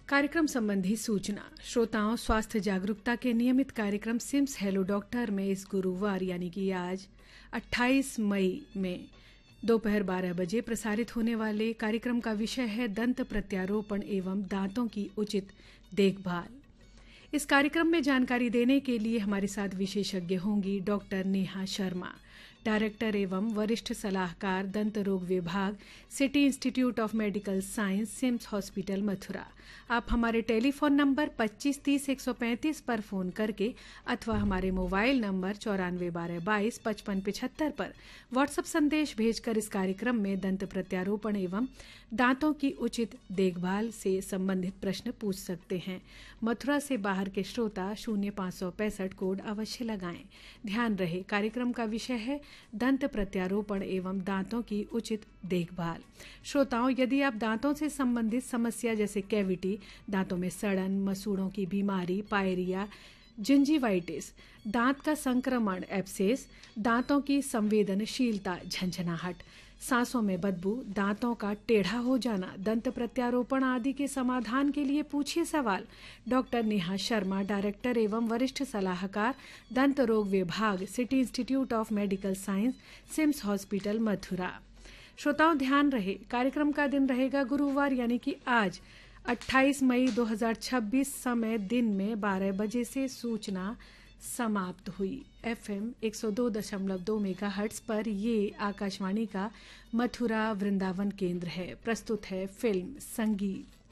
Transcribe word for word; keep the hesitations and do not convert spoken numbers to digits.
कार्यक्रम संबंधी सूचना। श्रोताओं, स्वास्थ्य जागरूकता के नियमित कार्यक्रम सिम्स हेलो डॉक्टर में इस गुरुवार यानी कि आज अट्ठाईस मई में दोपहर बारह बजे प्रसारित होने वाले कार्यक्रम का विषय है दंत प्रत्यारोपण एवं दांतों की उचित देखभाल। इस कार्यक्रम में जानकारी देने के लिए हमारे साथ विशेषज्ञ होंगी डॉक्टर नेहा शर्मा, डायरेक्टर एवं वरिष्ठ सलाहकार दंत रोग विभाग, city institute of medical science, CIMS hospital, Mathura. आप हमारे टेलीफोन नंबर पच्चीस तीस एक सौ पैंतीस पर फोन करके अथवा हमारे मोबाइल नंबर चौरानवे बारह बाईस पचपन पिछहत्तर पर व्हाट्सएप संदेश भेजकर इस कार्यक्रम में दंत प्रत्यारोपण एवं दांतों की उचित देखभाल से संबंधित प्रश्न पूछ सकते हैं। मथुरा से बाहर के श्रोता शून्य पाँच सौ पैंसठ कोड अवश्य लगाएं। ध्यान रहे, कार्यक्रम का विषय है दंत प्रत्यारोपण एवं दांतों की उचित देखभाल। श्रोताओं, यदि आप दांतों से संबंधित समस्या जैसे कैविटी, दांतों में सड़न, मसूड़ों की बीमारी, पायरिया, जिंजीवाइटिस, दांत का संक्रमण, एब्सेस, दांतों की संवेदनशीलता, झंझनाहट, सांसों में बदबू, दांतों का टेढ़ा हो जाना, दंत प्रत्यारोपण आदि के समाधान के लिए पूछिए सवाल। डॉक्टर नेहा शर्मा, डायरेक्टर एवं वरिष्ठ सलाहकार दंत रोग विभाग, city institute of medical science, CIMS hospital, Mathura. श्रोताओं, ध्यान रहे, कार्यक्रम का दिन रहेगा गुरुवार यानी कि आज अट्ठाईस मई दो हज़ार छब्बीस, समय दिन में बारह बजे से सूचना समाप्त हुई। एफएम एक सौ दो दशमलव दो मेगाहर्ट्ज पर ये आकाशवाणी का मथुरा वृंदावन केंद्र है। प्रस्तुत है फिल्म संगीत।